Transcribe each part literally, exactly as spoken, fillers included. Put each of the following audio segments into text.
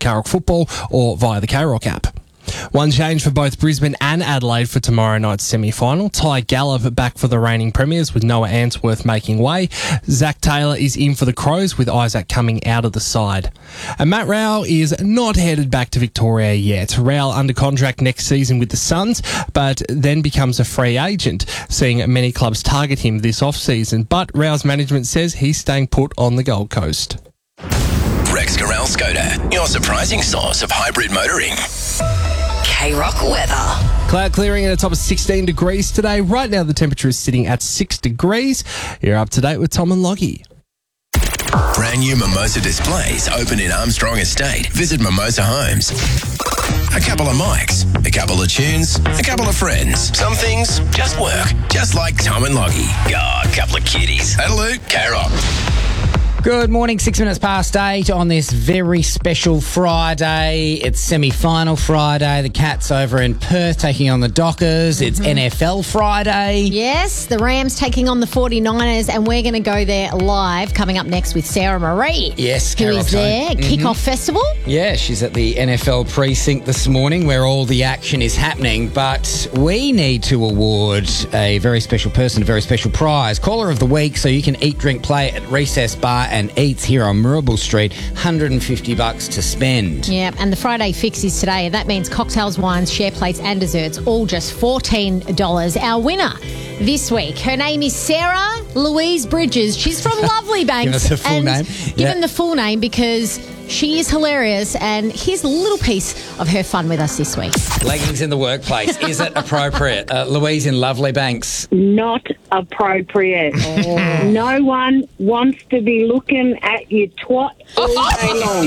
K-Rock Football or via the K-Rock app. One change for both Brisbane and Adelaide for tomorrow night's semi-final. Ty Gallup back for the reigning premiers with Noah Answorth making way. Zach Taylor is in for the Crows with Isaac coming out of the side. And Matt Rowell is not headed back to Victoria yet. Rowell under contract next season with the Suns, but then becomes a free agent, seeing many clubs target him this off-season. But Rowell's management says he's staying put on the Gold Coast. Rex Corral Skoda, your surprising source of hybrid motoring. K-Rock weather. Cloud clearing at a top of sixteen degrees today. Right now the temperature is sitting at six degrees. You're up to date with Tom and Loggy. Brand new Mimosa displays open in Armstrong Estate. Visit Mimosa Homes. A couple of mics, a couple of tunes, a couple of friends. Some things just work, just like Tom and Loggy. God, a couple of kitties. Hello, K-Rock. Good morning, six minutes past eight on this very special Friday. It's semi-final Friday. The Cats over in Perth taking on the Dockers. It's mm-hmm. N F L Friday. Yes, the Rams taking on the forty-niners, and we're going to go there live coming up next with Sarah Marie. Yes, who is there. Mm-hmm. Kick-off festival. Yeah, she's at the N F L precinct this morning where all the action is happening, but we need to award a very special person, a very special prize. Caller of the week, so you can eat, drink, play at Recess Bar and Eats here on Mirabel Street. one hundred fifty bucks to spend. Yeah, and the Friday fix is today. That means cocktails, wines, share plates and desserts, all just fourteen dollars. Our winner this week, her name is Sarah Louise Bridges. She's from Lovely Banks. Give us the full and name. Give Yeah. him the full name because she is hilarious, and here's a little piece of her fun with us this week. Leggings in the workplace. Is it appropriate? Uh, Louise in Lovely Banks. Not appropriate. Oh. No one wants to be looking at your twat all day long.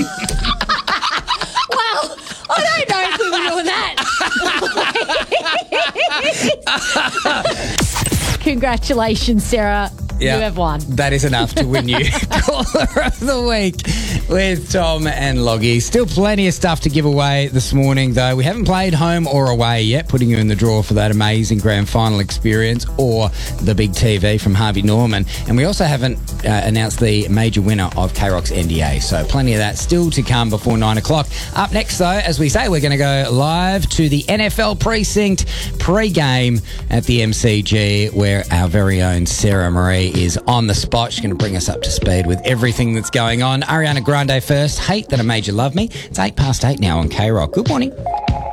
Well, I don't know if we were doing that. Congratulations, Sarah. Yeah, you have won. That is enough to win you Caller of the Week with Tom and Loggy. Still plenty of stuff to give away this morning, though. We haven't played home or away yet, putting you in the draw for that amazing grand final experience or the big T V from Harvey Norman. And we also haven't uh, announced the major winner of K-Rock's N D A. So plenty of that still to come before nine o'clock. Up next, though, as we say, we're going to go live to the N F L precinct pre-game at the M C G, where our very own Sarah Marie is on the spot. She's going to bring us up to speed with everything that's going on. Ariana Grande first. Hate That I Made You Love Me. It's eight past eight now on K-Rock. Good morning.